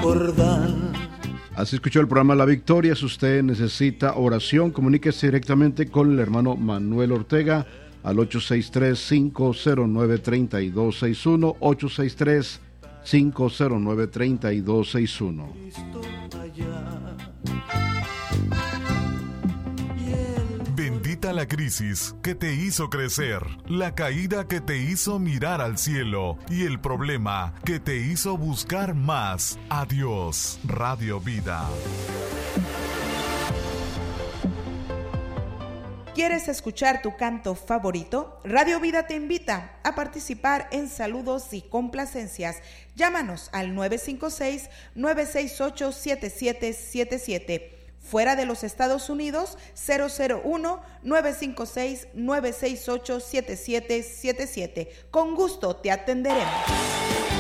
recordar. Así escuchó el programa La Victoria. Si usted necesita oración, comuníquese directamente con el hermano Manuel Ortega al 863-509-3261, 863-509-3261. Bendita la crisis que te hizo crecer, la caída que te hizo mirar al cielo y el problema que te hizo buscar más a Dios. Radio Vida. ¿Quieres escuchar tu canto favorito? Radio Vida te invita a participar en saludos y complacencias. Llámanos al 956-968-7777. Fuera de los Estados Unidos, 001-956-968-7777. Con gusto te atenderemos.